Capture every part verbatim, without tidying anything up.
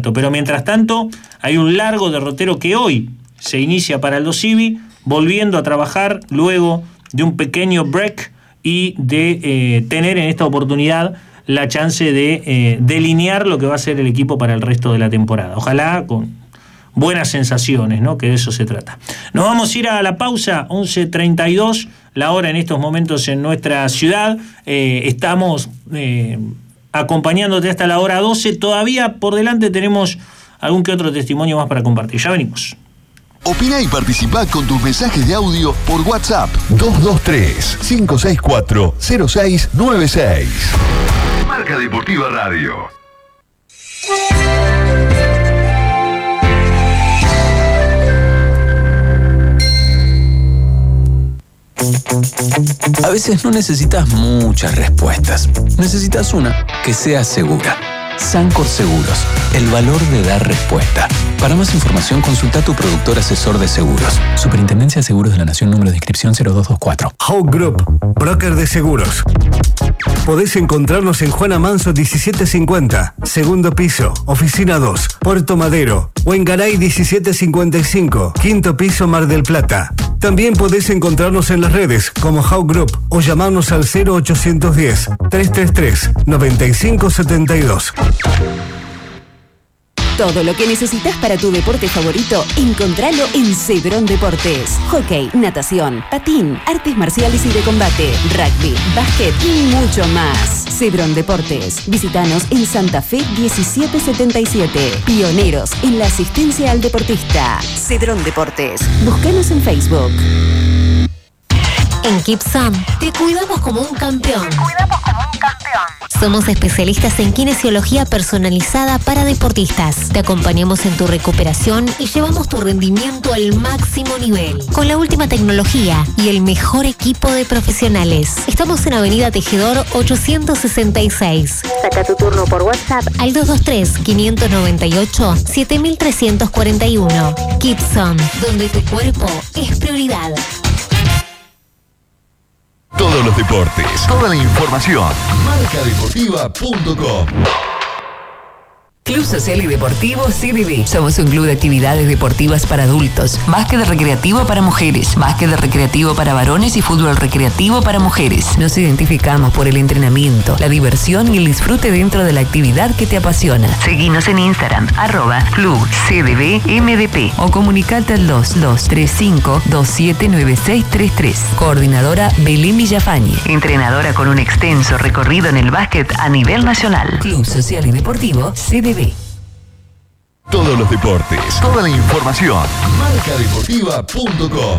campeonato. Pero mientras tanto, hay un largo derrotero que hoy se inicia para Aldo Civi, volviendo a trabajar luego de un pequeño break y de eh, tener en esta oportunidad la chance de eh, delinear lo que va a ser el equipo para el resto de la temporada. Ojalá con buenas sensaciones, ¿no? Que de eso se trata. Nos vamos a ir a la pausa, once treinta y dos, la hora en estos momentos en nuestra ciudad. Eh, estamos eh, acompañándote hasta la hora doce. Todavía por delante tenemos algún que otro testimonio más para compartir. Ya venimos. Opina y participá con tus mensajes de audio por WhatsApp dos dos tres, cinco seis cuatro, cero seis nueve seis. Marca Deportiva Radio. A veces no necesitas muchas respuestas. Necesitas una que sea segura. Sancor Seguros, el valor de dar respuesta. Para más información, consulta a tu productor asesor de seguros. Superintendencia de Seguros de la Nación, número de inscripción cero dos dos cuatro. Hawk Group, broker de seguros. Podés encontrarnos en Juana Manso diecisiete cincuenta, segundo piso, oficina dos, Puerto Madero, o en Garay diecisiete cincuenta y cinco, quinto piso, Mar del Plata. También podés encontrarnos en las redes como Hawk Group o llamarnos al cero ochocientos diez, trescientos treinta y tres, noventa y cinco setenta y dos. Todo lo que necesitas para tu deporte favorito, encontralo en Cedrón Deportes. Hockey, natación, patín, artes marciales y de combate, rugby, básquet y mucho más. Cedrón Deportes. Visítanos en Santa Fe diecisiete setenta y siete. Pioneros en la asistencia al deportista. Cedrón Deportes. Búscanos en Facebook. En Kipsam te cuidamos como un campeón. Te cuidamos como un campeón. Somos especialistas en kinesiología personalizada para deportistas. Te acompañamos en tu recuperación y llevamos tu rendimiento al máximo nivel. Con la última tecnología y el mejor equipo de profesionales. Estamos en Avenida Tejedor ochocientos sesenta y seis. Saca tu turno por WhatsApp al dos dos tres, quinientos noventa y ocho, siete mil trescientos cuarenta y uno. Kipsam, donde tu cuerpo es prioridad. Todos los deportes, toda la información. marca deportiva punto com. Club Social y Deportivo C D B. Somos un club de actividades deportivas para adultos, básquet recreativo para mujeres, básquet recreativo para varones y fútbol recreativo para mujeres. Nos identificamos por el entrenamiento, la diversión y el disfrute dentro de la actividad que te apasiona. Seguinos en Instagram, arroba Club C D B M D P o comunicate al dos dos tres cinco, dos siete nueve seis tres tres. Coordinadora Belén Villafañe, entrenadora con un extenso recorrido en el básquet a nivel nacional. Club Social y Deportivo C D B. Todos los deportes, toda la información. marca deportiva punto com.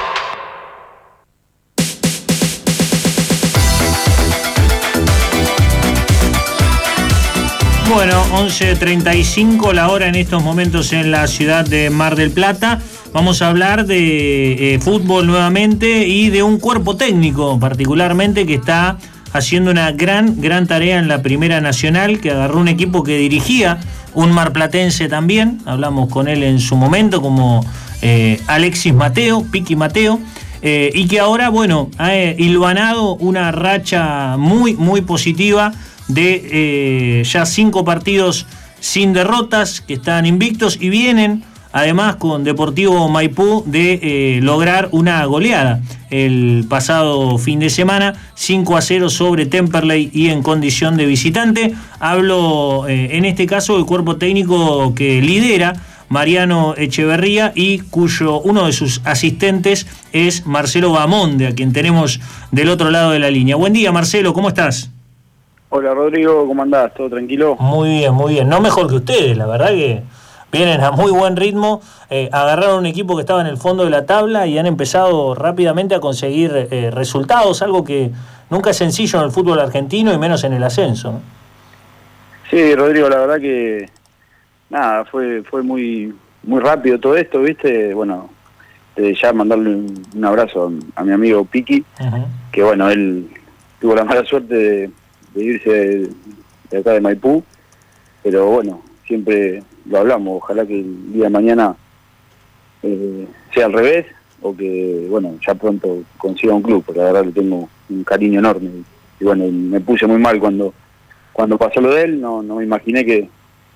Bueno, once treinta y cinco la hora en estos momentos en la ciudad de Mar del Plata. Vamos a hablar de eh, fútbol nuevamente y de un cuerpo técnico particularmente que está haciendo una gran, gran tarea en la Primera Nacional, que agarró un equipo que dirigía un marplatense también, hablamos con él en su momento, como eh, Alexis Mateo, Piqui Mateo, eh, y que ahora, bueno, ha eh, hilvanado una racha muy, muy positiva de eh, ya cinco partidos sin derrotas, que están invictos y vienen además con Deportivo Maipú de eh, lograr una goleada el pasado fin de semana, cinco a cero sobre Temperley y en condición de visitante. Hablo eh, en este caso del cuerpo técnico que lidera Mariano Echeverría y cuyo uno de sus asistentes es Marcelo Bamonde, a quien tenemos del otro lado de la línea. Buen día, Marcelo, ¿cómo estás? Hola, Rodrigo, ¿cómo andás? ¿Todo tranquilo? Muy bien, muy bien. No mejor que ustedes, la verdad que vienen a muy buen ritmo, eh, agarraron un equipo que estaba en el fondo de la tabla y han empezado rápidamente a conseguir eh, resultados, algo que nunca es sencillo en el fútbol argentino y menos en el ascenso, ¿no? Sí, Rodrigo, la verdad que nada, fue fue muy muy rápido todo esto, ¿viste? Bueno, eh, ya mandarle un, un abrazo a, a mi amigo Piqui, uh-huh. que bueno, él tuvo la mala suerte de, de irse de, de acá de Maipú, pero bueno, siempre lo hablamos, ojalá que el día de mañana eh, sea al revés, o que, bueno, ya pronto consiga un club, porque la verdad le tengo un cariño enorme. Y bueno, me puse muy mal cuando cuando pasó lo de él, no no me imaginé que,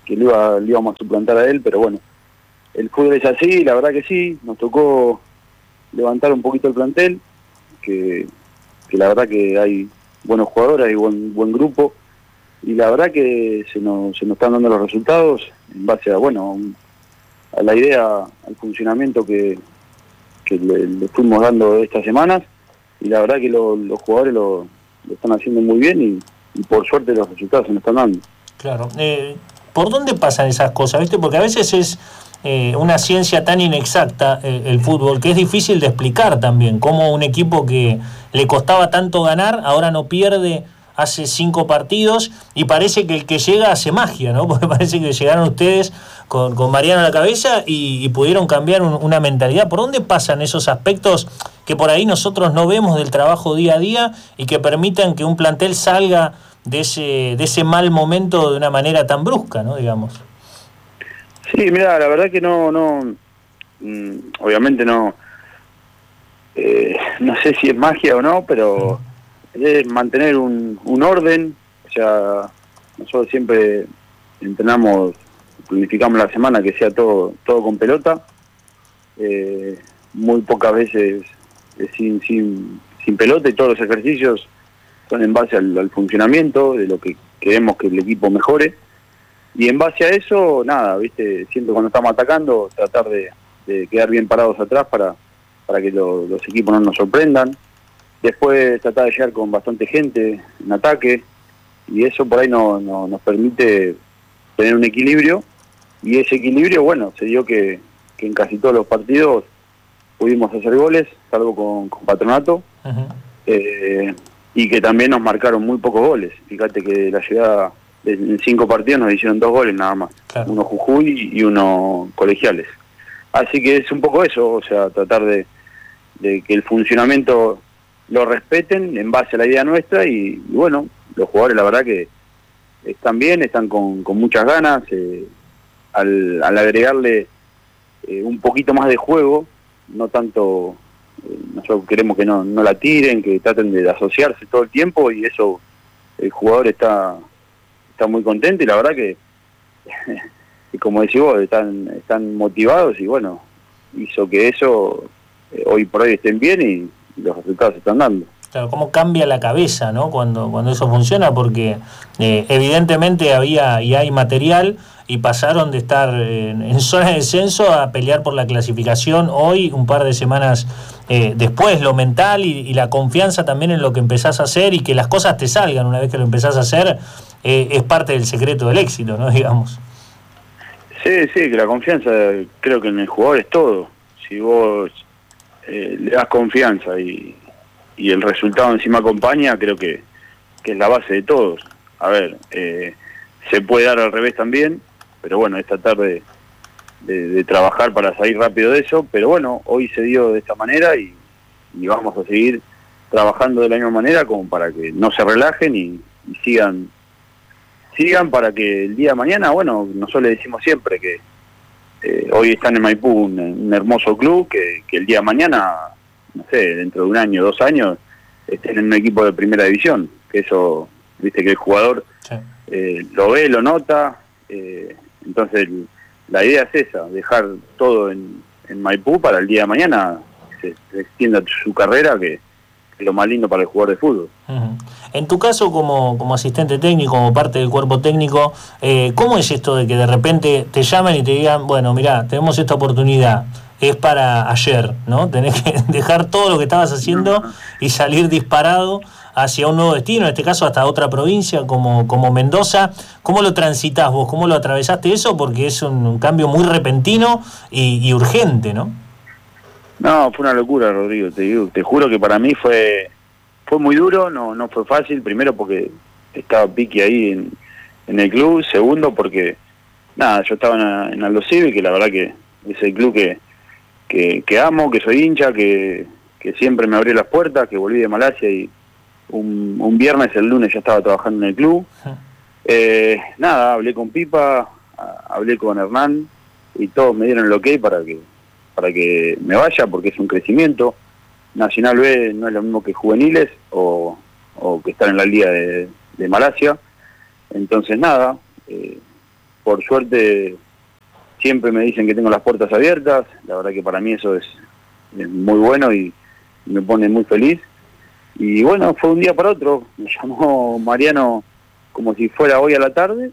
que le, iba, le íbamos a suplantar a él, pero bueno, el fútbol es así, la verdad que sí, nos tocó levantar un poquito el plantel, que, que la verdad que hay buenos jugadores, hay buen, buen grupo, y la verdad que se nos, se nos están dando los resultados en base a, bueno, a la idea, al funcionamiento que, que le, le fuimos dando estas semanas, y la verdad que lo, los jugadores lo, lo están haciendo muy bien y, y por suerte los resultados se nos están dando. Claro. Eh, ¿Por dónde pasan esas cosas? ¿Viste? Porque a veces es eh, una ciencia tan inexacta eh, el fútbol, que es difícil de explicar también, cómo un equipo que le costaba tanto ganar, ahora no pierde hace cinco partidos, y parece que el que llega hace magia, ¿no? Porque parece que llegaron ustedes con, con Mariano a la cabeza y, y pudieron cambiar un, una mentalidad. ¿Por dónde pasan esos aspectos que por ahí nosotros no vemos del trabajo día a día y que permitan que un plantel salga de ese de ese mal momento de una manera tan brusca, ¿no? Digamos. Sí, mira, la verdad que no, no, mmm, obviamente no, eh, no sé si es magia o no, pero es mantener un, un orden. O sea, nosotros siempre entrenamos, planificamos la semana que sea todo todo con pelota, eh, muy pocas veces eh, sin, sin, sin pelota, y todos los ejercicios son en base al, al funcionamiento, de lo que queremos que el equipo mejore, y en base a eso, nada, viste, siempre cuando estamos atacando, tratar de, de quedar bien parados atrás para, para que lo, los equipos no nos sorprendan. Después tratar de llegar con bastante gente en ataque, y eso por ahí no, no, nos permite tener un equilibrio, y ese equilibrio, bueno, se dio que, que en casi todos los partidos pudimos hacer goles, salvo con, con Patronato, uh-huh. eh, y que también nos marcaron muy pocos goles. Fíjate que la llegada, en cinco partidos nos hicieron dos goles nada más, claro. Uno Jujuy y uno Colegiales. Así que es un poco eso, o sea, tratar de, de que el funcionamiento lo respeten en base a la idea nuestra, y, y bueno, los jugadores la verdad que están bien, están con, con muchas ganas, eh, al, al agregarle eh, un poquito más de juego, no tanto, eh, nosotros queremos que no, no la tiren, que traten de asociarse todo el tiempo, y eso el jugador está está muy contento, y la verdad que, y como decís vos, están, están motivados, y bueno, hizo que eso eh, hoy por hoy estén bien y los resultados se están dando. Claro, cómo cambia la cabeza, ¿no? Cuando, cuando eso funciona, porque eh, evidentemente había y hay material, y pasaron de estar en, en zona de descenso a pelear por la clasificación hoy, un par de semanas eh, después. Lo mental y, y la confianza también en lo que empezás a hacer, y que las cosas te salgan una vez que lo empezás a hacer, eh, es parte del secreto del éxito, ¿no? Digamos. Sí, sí, que la confianza creo que en el jugador es todo. Si vos eh, le das confianza y, y el resultado encima acompaña, creo que, que es la base de todos. A ver, eh, se puede dar al revés también, pero bueno, es tratar de, de, de trabajar para salir rápido de eso, pero bueno, hoy se dio de esta manera, y, y vamos a seguir trabajando de la misma manera, como para que no se relajen y, y sigan sigan para que el día de mañana, bueno, nosotros le decimos siempre que eh, hoy están en Maipú, un, un hermoso club, que, que el día de mañana, no sé, dentro de un año, dos años, estén en un equipo de primera división, que eso, viste que el jugador sí. eh, lo ve, lo nota, eh, entonces la idea es esa, dejar todo en, en Maipú para el día de mañana se, se extienda su carrera, que es lo más lindo para el jugador de fútbol. Uh-huh. En tu caso, como, como asistente técnico, como parte del cuerpo técnico, eh, ¿cómo es esto de que de repente te llamen y te digan, bueno, mirá, tenemos esta oportunidad, es para ayer, ¿no? Tenés que dejar todo lo que estabas haciendo y salir disparado hacia un nuevo destino, en este caso hasta otra provincia como, como Mendoza? ¿Cómo lo transitas vos? ¿Cómo lo atravesaste eso? Porque es un, un cambio muy repentino y, y urgente, ¿no? No, fue una locura, Rodrigo, te digo, te juro que para mí fue fue muy duro, no no fue fácil, primero porque estaba Piqui ahí en, en el club, segundo porque, nada, yo estaba en, en Aldo Civi, que la verdad que es el club que, que, que amo, que soy hincha, que, que siempre me abrió las puertas, que volví de Malasia y un, un viernes, el lunes ya estaba trabajando en el club. Eh, nada, hablé con Pipa, hablé con Hernán, y todos me dieron el ok para que para que me vaya, porque es un crecimiento. Nacional B no es lo mismo que juveniles o, o que estar en la liga de, de Malasia. Entonces nada, eh, por suerte siempre me dicen que tengo las puertas abiertas, la verdad que para mí eso es, es muy bueno y me pone muy feliz. Y bueno, fue un día para otro, me llamó Mariano como si fuera hoy a la tarde,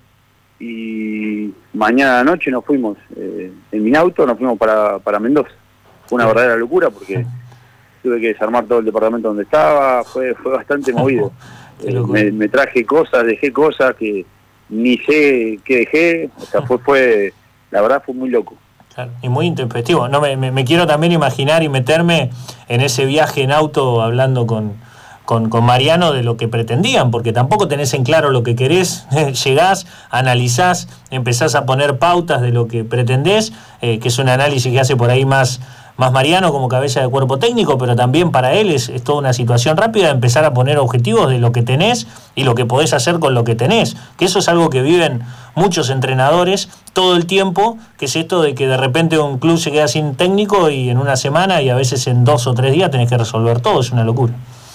y mañana a la noche nos fuimos, eh, en mi auto nos fuimos para, para Mendoza. Fue una verdadera locura porque tuve que desarmar todo el departamento donde estaba, fue fue bastante movido. Eh, me, me traje cosas, dejé cosas que ni sé qué dejé, o sea, fue, fue la verdad fue muy loco. Claro, y muy intempestivo. No, me, me, me quiero también imaginar y meterme en ese viaje en auto hablando con, con, con Mariano de lo que pretendían, porque tampoco tenés en claro lo que querés, llegás, analizás, empezás a poner pautas de lo que pretendés, eh, que es un análisis que hace por ahí más, más Mariano como cabeza de cuerpo técnico, pero también para él es, es toda una situación rápida de empezar a poner objetivos de lo que tenés y lo que podés hacer con lo que tenés, que eso es algo que viven muchos entrenadores todo el tiempo, que es esto de que de repente un club se queda sin técnico y en una semana y a veces en dos o tres días tenés que resolver todo, es una locura.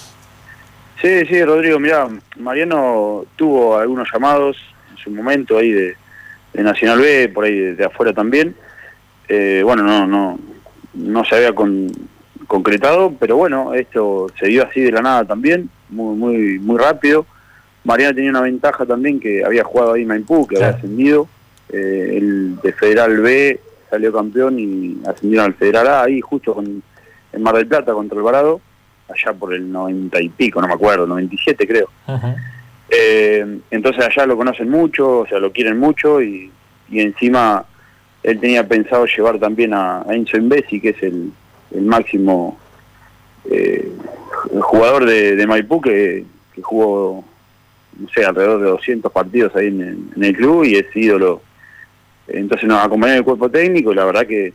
Sí, sí, Rodrigo, mirá, Mariano tuvo algunos llamados en su momento ahí de, de Nacional B, por ahí de, de afuera también, eh, bueno, no, no, no se había con, concretado, pero bueno, esto se dio así de la nada también, muy, muy, muy rápido. Mariano tenía una ventaja también, que había jugado ahí en Maipú, que claro, había ascendido, eh, el de Federal B salió campeón y ascendieron al Federal A, ahí justo con, en Mar del Plata contra Alvarado, allá por el noventa y pico, no me acuerdo, noventa y siete creo. Uh-huh. Eh, entonces allá lo conocen mucho, o sea, lo quieren mucho, y, y encima él tenía pensado llevar también a, a Enzo Imbesi, que es el, el máximo eh, el jugador de, de Maipú, que, que jugó, no sé, alrededor de doscientos partidos ahí en, en el club y es ídolo. Entonces nos acompañó el cuerpo técnico y la verdad que,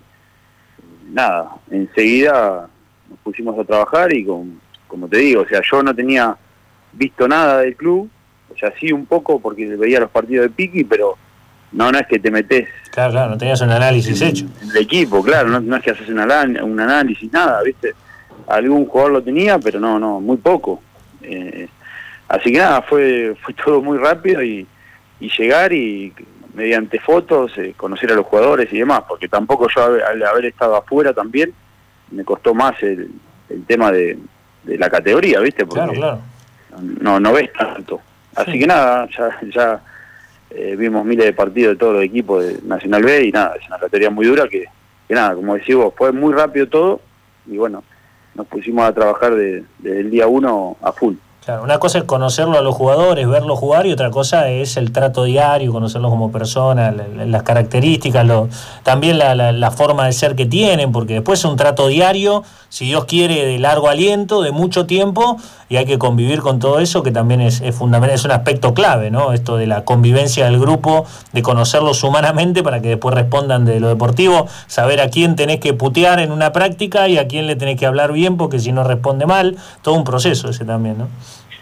nada, enseguida nos pusimos a trabajar y con, como te digo, o sea, yo no tenía visto nada del club, o sea, sí un poco porque veía los partidos de Piqui, pero no, no es que te metés. Claro, claro, no tenías un análisis en, hecho. En el equipo, claro, no, no es que haces un, un análisis, nada, ¿viste? Algún jugador lo tenía, pero no, no, muy poco. Eh, así que nada, fue fue todo muy rápido y, y llegar y mediante fotos eh, conocer a los jugadores y demás, porque tampoco yo al haber estado afuera también me costó más el, el tema de, de la categoría, ¿viste? Porque claro, claro. No, no ves tanto. Así sí. que nada, ya... ya Eh, vimos miles de partidos de todos los equipos de Nacional B y nada, es una categoría muy dura que, que nada, como decís vos, fue muy rápido todo y bueno, nos pusimos a trabajar de, desde el día uno a full. Claro, una cosa es conocerlo a los jugadores, verlos jugar, y otra cosa es el trato diario, conocerlos como personas, las características, lo, también la, la, la forma de ser que tienen, porque después es un trato diario, si Dios quiere, de largo aliento, de mucho tiempo, y hay que convivir con todo eso, que también es, es fundamental, es un aspecto clave, ¿no? Esto de la convivencia del grupo, de conocerlos humanamente para que después respondan de lo deportivo, saber a quién tenés que putear en una práctica y a quién le tenés que hablar bien, porque si no responde mal, todo un proceso ese también, ¿no?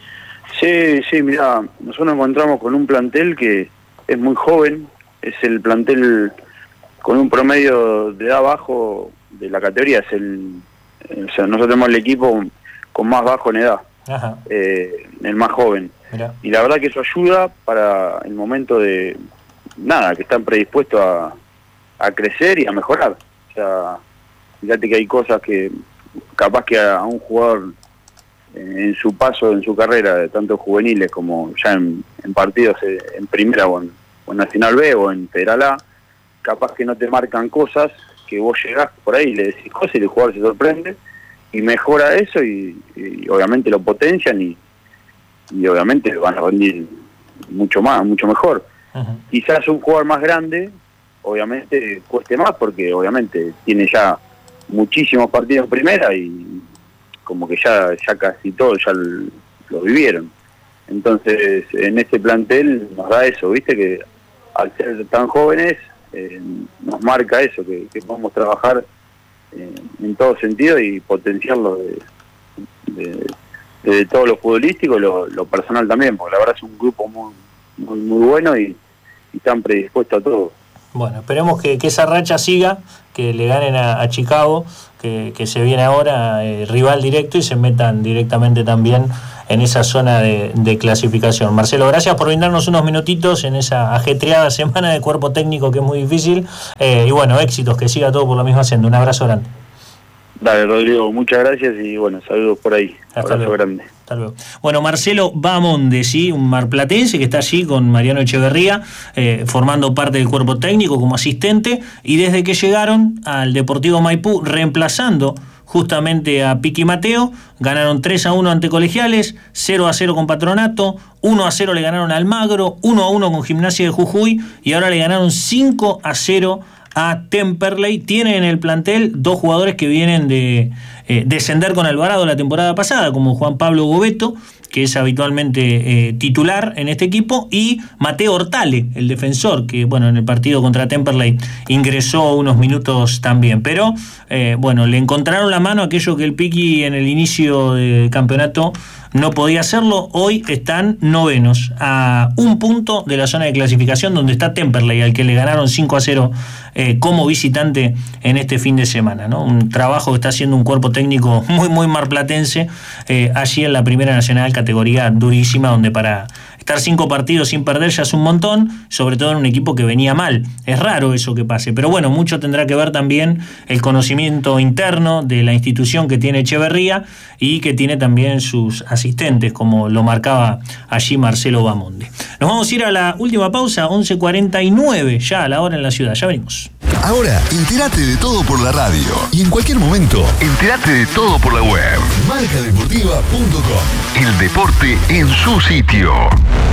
Sí, sí, mirá, nosotros nos encontramos con un plantel que es muy joven, es el plantel con un promedio de edad bajo de la categoría, es el, o sea, nosotros tenemos el equipo con más bajo en edad, eh, el más joven. Mirá. Y la verdad que eso ayuda para el momento de, nada, que están predispuestos a, a crecer y a mejorar. O sea, fíjate que hay cosas que capaz que a, a un jugador en su paso, en su carrera, tanto juveniles como ya en, en partidos en primera o en, o en Nacional B o en Federal A, capaz que no te marcan cosas, que vos llegás por ahí y le decís cosas y el jugador se sorprende y mejora eso y, y obviamente lo potencian y, y obviamente van a rendir mucho más, mucho mejor. Uh-huh. Quizás un jugador más grande, obviamente cueste más porque obviamente tiene ya muchísimos partidos en primera y como que ya ya casi todos ya lo, lo vivieron. Entonces, en este plantel nos da eso, ¿viste? Que al ser tan jóvenes, eh, nos marca eso, que, que podemos trabajar eh, en todo sentido y potenciarlo de, de, de todo lo futbolístico, lo, lo personal también, porque la verdad es un grupo muy muy, muy bueno y, y están predispuestos a todo. Bueno, esperemos que, que esa racha siga, que le ganen a, a Chicago, que, que se viene ahora eh, rival directo y se metan directamente también en esa zona de, de clasificación. Marcelo, gracias por brindarnos unos minutitos en esa ajetreada semana de cuerpo técnico que es muy difícil, eh, y bueno, éxitos, que siga todo por la misma senda. Un abrazo grande. Dale, Rodrigo, muchas gracias y bueno, saludos por ahí. Hasta abrazo luego. grande. Hasta luego. Bueno, Marcelo Bamonde, ¿sí? Un marplatense que está allí con Mariano Echeverría, eh, formando parte del cuerpo técnico como asistente, y desde que llegaron al Deportivo Maipú, reemplazando justamente a Piqui Mateo, ganaron tres a uno ante Colegiales, cero a cero con Patronato, uno a cero le ganaron a Almagro, uno a uno con Gimnasia de Jujuy, y ahora le ganaron cinco a cero a Temperley. Tiene en el plantel dos jugadores que vienen de eh, descender con Alvarado la temporada pasada, como Juan Pablo Gobeto, que es habitualmente eh, titular en este equipo, y Mateo Hortale, el defensor, que bueno, en el partido contra Temperley ingresó unos minutos también. Pero eh, bueno, le encontraron la mano a aquello que el Piqui en el inicio del campeonato no podía hacerlo. Hoy están novenos, a un punto de la zona de clasificación donde está Temperley, al que le ganaron cinco a cero eh, como visitante en este fin de semana, ¿no? Un trabajo que está haciendo un cuerpo técnico muy, muy marplatense, eh, allí en la Primera Nacional, categoría durísima, donde para estar cinco partidos sin perder ya es un montón, sobre todo en un equipo que venía mal. Es raro eso que pase, pero bueno, mucho tendrá que ver también el conocimiento interno de la institución que tiene Echeverría y que tiene también sus asistentes, como lo marcaba allí Marcelo Bamonde. Nos vamos a ir a la última pausa, once cuarenta y nueve ya a la hora en la ciudad. Ya venimos. Ahora, entérate de todo por la radio y en cualquier momento, entérate de todo por la web. marca deportiva punto com. El deporte en su sitio.